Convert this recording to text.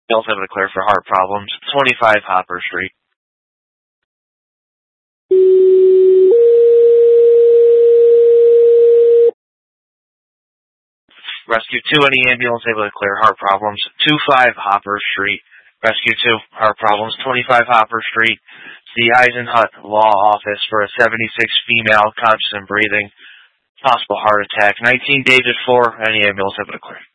Ambulance able to clear for heart problems. 25 Hopper Street. Rescue 2, any ambulance able to clear heart problems. 25 Hopper Street. Rescue 2, heart problems. 25 Hopper Street. It's the Eisenhut Law Office for a 76 female, conscious and breathing. Possible heart attack. 19 David 4, any ambulance able to clear.